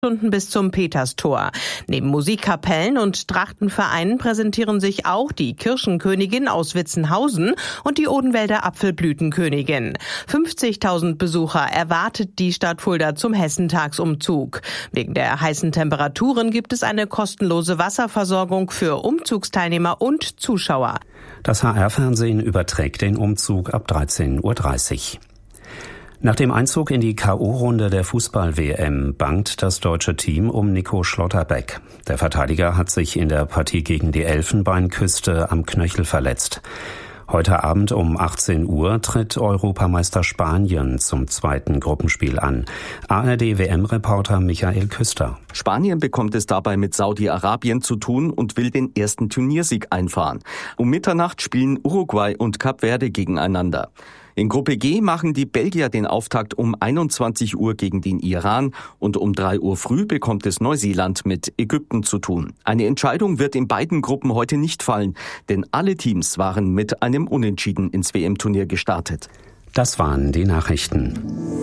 Stunden bis zum Peterstor. Neben Musikkapellen und Trachtenvereinen präsentieren sich auch die Kirschenkönigin aus Witzenhausen und die Odenwälder Apfelblütenkönigin. 50.000 Besucher erwartet die Stadt Fulda zum Hessentagsumzug. Wegen der heißen Temperaturen gibt es eine kostenlose Wasserversorgung für Umzugsteilnehmer und Zuschauer. Das HR-Fernsehen überträgt den Umzug ab 13:30 Uhr. Nach dem Einzug in die K.O.-Runde der Fußball-WM bangt das deutsche Team um Nico Schlotterbeck. Der Verteidiger hat sich in der Partie gegen die Elfenbeinküste am Knöchel verletzt. Heute Abend um 18 Uhr tritt Europameister Spanien zum zweiten Gruppenspiel an. ARD-WM-Reporter Michael Küster. Spanien bekommt es dabei mit Saudi-Arabien zu tun und will den ersten Turniersieg einfahren. Um Mitternacht spielen Uruguay und Kap Verde gegeneinander. In Gruppe G machen die Belgier den Auftakt um 21 Uhr gegen den Iran und um 3 Uhr früh bekommt es Neuseeland mit Ägypten zu tun. Eine Entscheidung wird in beiden Gruppen heute nicht fallen, denn alle Teams waren mit einem Unentschieden ins WM-Turnier gestartet. Das waren die Nachrichten.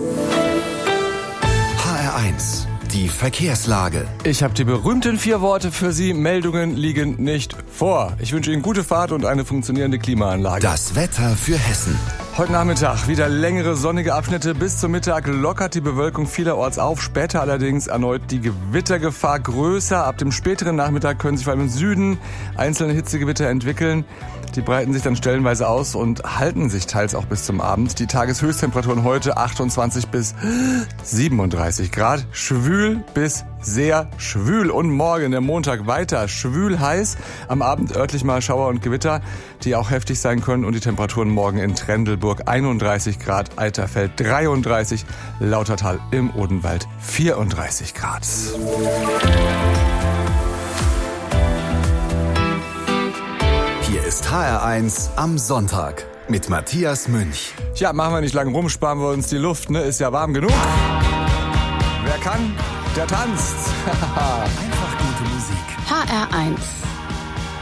HR1, die Verkehrslage. Ich habe die berühmten 4 Worte für Sie. Meldungen liegen nicht vor. Ich wünsche Ihnen gute Fahrt und eine funktionierende Klimaanlage. Das Wetter für Hessen. Heute Nachmittag wieder längere sonnige Abschnitte. Bis zum Mittag lockert die Bewölkung vielerorts auf. Später allerdings erneut die Gewittergefahr größer. Ab dem späteren Nachmittag können sich vor allem im Süden einzelne Hitzegewitter entwickeln. Die breiten sich dann stellenweise aus und halten sich teils auch bis zum Abend. Die Tageshöchsttemperaturen heute 28 bis 37 Grad. Schwül bis sehr schwül. Und morgen, der Montag, weiter schwül heiß. Am Abend örtlich mal Schauer und Gewitter, die auch heftig sein können. Und die Temperaturen morgen in Trendelburg 31 Grad, Eiterfeld 33, Lautertal im Odenwald 34 Grad. Hier ist HR1 am Sonntag mit Matthias Münch. Ja, machen wir nicht lang rum, sparen wir uns die Luft, ne? Ist ja warm genug. Wer kann, der tanzt. Einfach gute Musik. HR1